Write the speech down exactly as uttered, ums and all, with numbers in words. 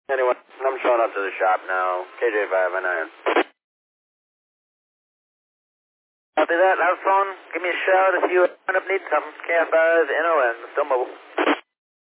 Anyway, I'm showing up to the shop now. K J five oh nine. Copy that. Have fun. Give me a shout if you end up needing something. K F five N O N. Still mobile.